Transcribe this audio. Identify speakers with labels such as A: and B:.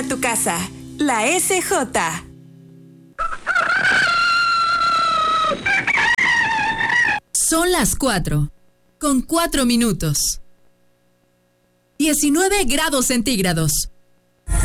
A: para tu casa. La SJ.
B: Son las 4, con 4 minutos. 19 grados centígrados.